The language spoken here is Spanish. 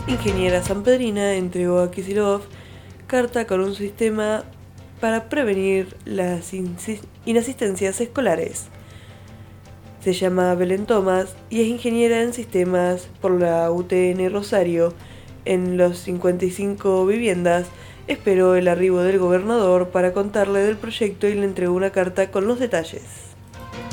ingeniera sanpedrina entregó a Kicillof carta con un sistema para prevenir las inasistencias escolares. Se llama Belén Tomás y es ingeniera en sistemas por la UTN Rosario. En los 55 viviendas esperó el arribo del gobernador para contarle del proyecto y le entregó una carta con los detalles.